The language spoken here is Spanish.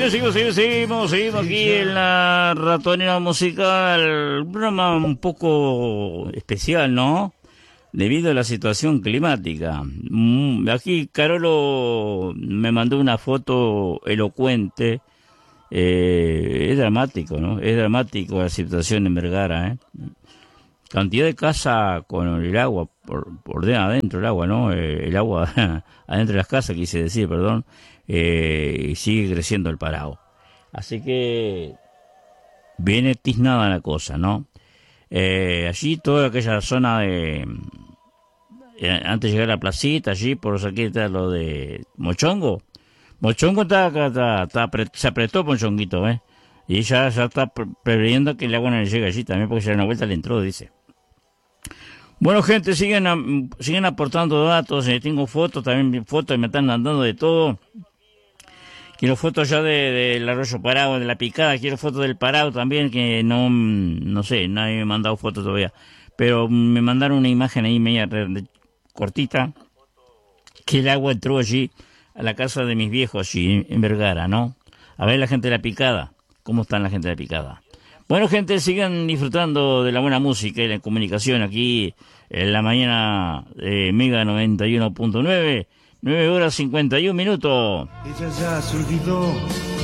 Seguimos aquí en la ratonera musical. Un programa un poco especial, ¿no? Debido a la situación climática. Aquí Carolo me mandó una foto elocuente. Es dramático, ¿no? Es dramático la situación en Vergara, ¿eh? Cantidad de casa con el agua por adentro, el agua, ¿no? El agua adentro de las casas, quise decir, perdón. Y sigue creciendo el Parao. Así que viene tiznada la cosa, ¿no? Allí toda aquella zona de... antes de llegar a la placita, allí por aquí está lo de Mochongo. Mochongo se apretó Mochonguito, ¿eh? Y ya está preveyendo que el agua no le llegue allí también, porque ya una vuelta le entró, dice. Bueno, gente, siguen aportando datos. Tengo fotos, también fotos, me están mandando de todo. Quiero fotos ya del arroyo Parao, de la picada. Quiero fotos del Parao también, que no sé, nadie me ha mandado fotos todavía. Pero me mandaron una imagen ahí media cortita, que el agua entró allí a la casa de mis viejos, allí en Vergara, ¿no? A ver la gente de la picada. ¿Cómo están la gente de la picada? Bueno, gente, sigan disfrutando de la buena música y la comunicación aquí en la mañana de Mega 91.9, 9 horas 51 minutos. Ella ya se olvidó